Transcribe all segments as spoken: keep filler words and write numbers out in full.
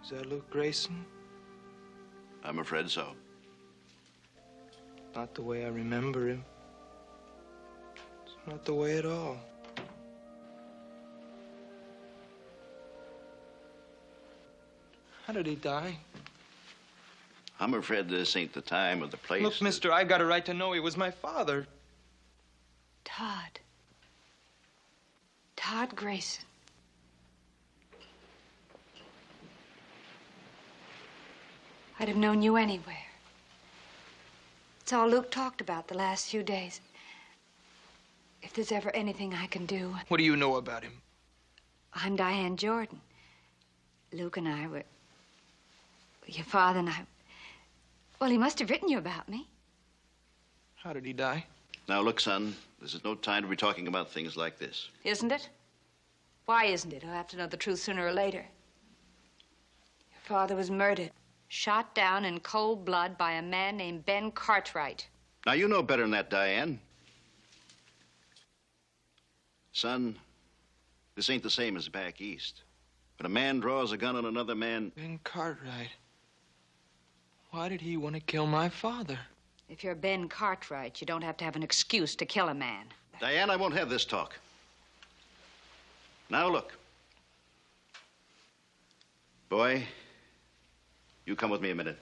Is that Luke Grayson? I'm afraid so. Not the way I remember him. It's not the way at all. How did he die? I'm afraid this ain't the time or the place. Look, mister, I got a right to know he was my father. Todd. Todd Grayson. I'd have known you anywhere. It's all Luke talked about the last few days. If there's ever anything I can do... What do you know about him? I'm Diane Jordan. Luke and I were... Your father and I... Well, he must have written you about me. How did he die? Now, look, son, this is no time to be talking about things like this. Isn't it? Why isn't it? I'll have to know the truth sooner or later. Your father was murdered. Shot down in cold blood by a man named Ben Cartwright. Now, you know better than that, Diane. Son, this ain't the same as back east. When a man draws a gun on another man... Ben Cartwright. Why did he want to kill my father? If you're Ben Cartwright, you don't have to have an excuse to kill a man. Diane, I won't have this talk. Now, look. Boy, you come with me a minute.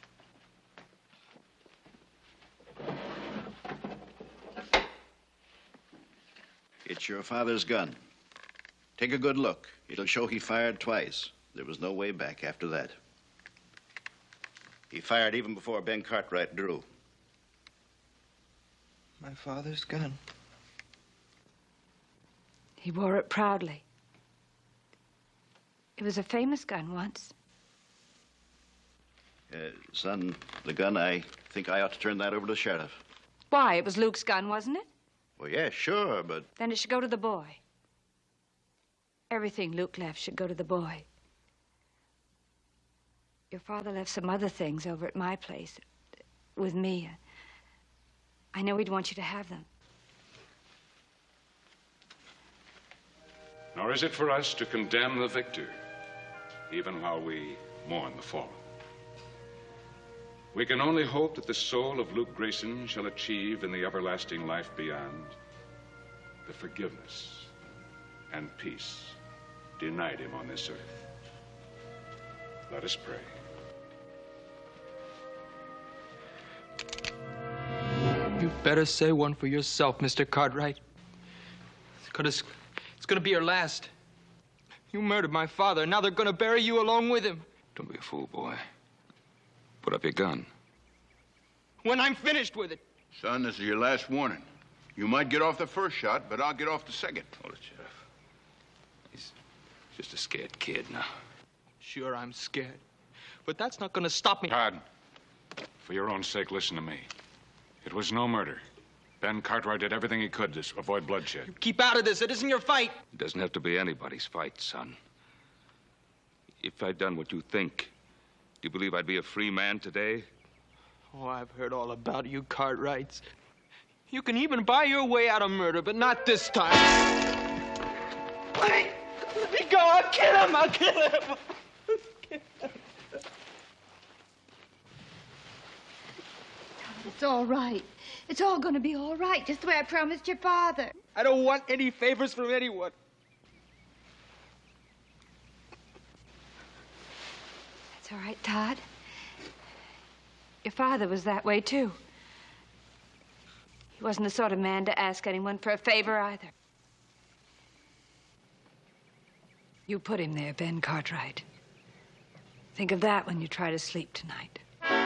It's your father's gun. Take a good look. It'll show he fired twice. There was no way back after that. He fired even before Ben Cartwright drew. My father's gun. He wore it proudly. It was a famous gun once. Uh, son, the gun, I think I ought to turn that over to the sheriff. Why? It was Luke's gun, wasn't it? Well, yeah, sure, but... Then it should go to the boy. Everything Luke left should go to the boy. Your father left some other things over at my place with me. I know he'd want you to have them. Nor is it for us to condemn the victor, even while we mourn the fallen. We can only hope that the soul of Luke Grayson shall achieve in the everlasting life beyond the forgiveness and peace denied him on this earth. Let us pray. You better say one for yourself, Mister Cartwright. Because it's gonna be your last. You murdered my father, and now they're gonna bury you along with him. Don't be a fool, boy. Put up your gun. When I'm finished with it. Son, this is your last warning. You might get off the first shot, but I'll get off the second. Hold it, Sheriff. He's just a scared kid now. Sure, I'm scared. But that's not gonna stop me. Todd, for your own sake, listen to me. It was no murder. Ben Cartwright did everything he could to avoid bloodshed. You keep out of this. It isn't your fight. It doesn't have to be anybody's fight, son. If I'd done what you think, do you believe I'd be a free man today? Oh, I've heard all about you, Cartwrights. You can even buy your way out of murder, but not this time. Let me, let me go. I'll kill him. I'll kill him. It's all right. It's all going to be all right, just the way I promised your father. I don't want any favors from anyone. That's all right, Todd. Your father was that way, too. He wasn't the sort of man to ask anyone for a favor, either. You put him there, Ben Cartwright. Think of that when you try to sleep tonight.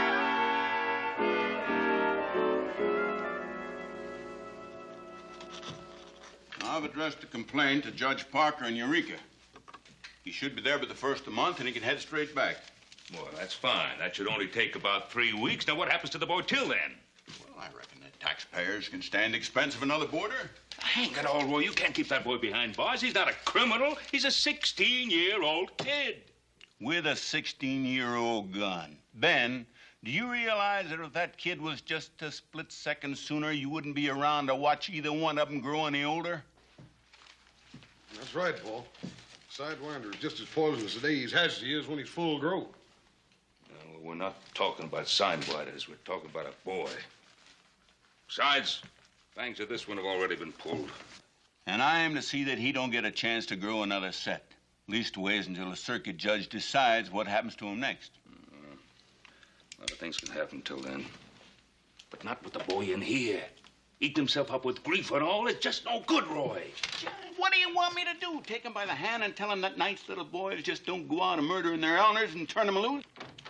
I've addressed a complaint to Judge Parker in Eureka. He should be there by the first of the month, and he can head straight back. Well, that's fine. That should only take about three weeks. Now, what happens to the boy till then? Well, I reckon that taxpayers can stand the expense of another boarder. Hang it all, Roy. You can't keep that boy behind bars. He's not a criminal. He's a sixteen-year-old kid. With a sixteen-year-old gun. Ben, do you realize that if that kid was just a split second sooner, you wouldn't be around to watch either one of them grow any older? That's right, Paul. Sidewinder is just as poisonous today as he is when he's full grown. Well, we're not talking about sidewinders. We're talking about a boy. Besides, fangs of this one have already been pulled. And I am to see that he don't get a chance to grow another set. Leastways until a circuit judge decides what happens to him next. Uh, a lot of things can happen till then. But not with the boy in here. Eat himself up with grief and all. It's just no good, Roy. What do you want me to do? Take him by the hand and tell him that nice little boys just don't go out and murdering their elders and turn them loose?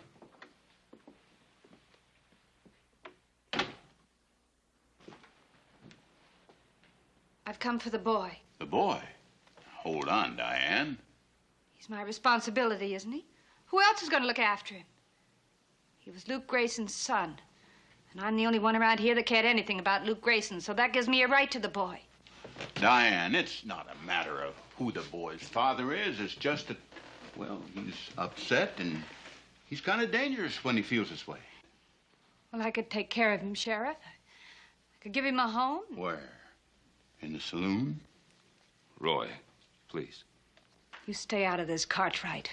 I've come for the boy. The boy? Hold on, Diane. He's my responsibility, isn't he? Who else is going to look after him? He was Luke Grayson's son. And I'm the only one around here that cared anything about Luke Grayson, so that gives me a right to the boy. Diane, it's not a matter of who the boy's father is. It's just that, well, he's upset and he's kind of dangerous when he feels this way. Well, I could take care of him, Sheriff. I could give him a home. Where? In the saloon? Roy, please. You stay out of this, Cartwright.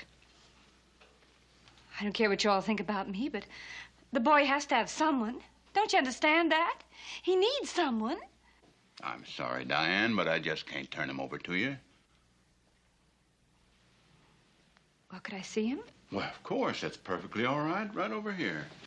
I don't care what you all think about me, but the boy has to have someone. Don't you understand that? He needs someone. I'm sorry, Diane, but I just can't turn him over to you. Well, could I see him? Well, of course. That's perfectly all right. Right over here.